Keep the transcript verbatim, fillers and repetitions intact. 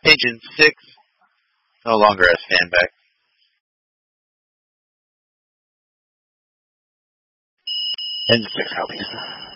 Engine six, no longer a standback. Engine six copies.